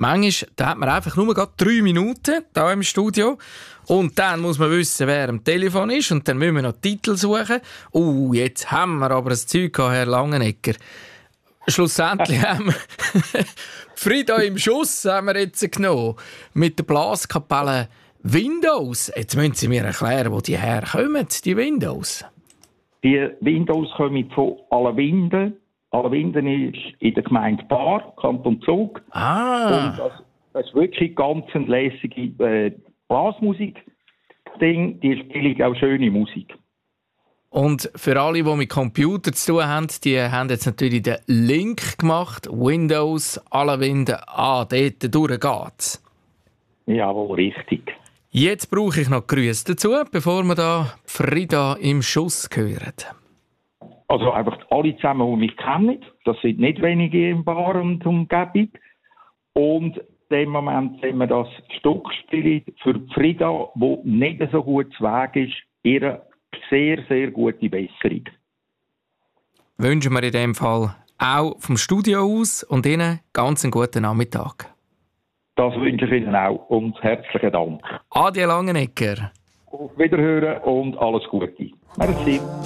Manchmal da hat man einfach nur gerade 3 Minuten hier im Studio und dann muss man wissen, wer am Telefon ist und dann müssen wir noch Titel suchen. Jetzt haben wir aber ein Zeug gehabt, Herr Langenegger. Schlussendlich haben wir Frida im Schuss haben wir jetzt genommen mit der Blaskapelle Windows. Jetzt müssen Sie mir erklären, wo die herkommen, die Windows. Die Windows kommen von Allewinden. Allewinden ist in der Gemeinde Baar, Kanton Zug. Und das ist wirklich ganz eine lässige Blasmusik. Die spielen auch schöne Musik. Und für alle, die mit Computer zu tun haben, die haben jetzt natürlich den Link gemacht. Windows, Allewinden, dort durch geht's. Jawohl, richtig. Jetzt brauche ich noch Grüße dazu, bevor wir da Frida im Schuss hören. Also einfach alle zusammen, die mich kennen. Das sind nicht wenige im Bar und Umgebung. Und in dem Moment, wenn wir das Stück spielen, für Frida, die nicht so gut zu Weg ist, ihre sehr, sehr gute Besserung. Wünschen wir in dem Fall auch vom Studio aus und Ihnen ganz einen guten Nachmittag. Das wünsche ich Ihnen auch und herzlichen Dank. Adi Langenegger. Auf Wiederhören und alles Gute. Merci.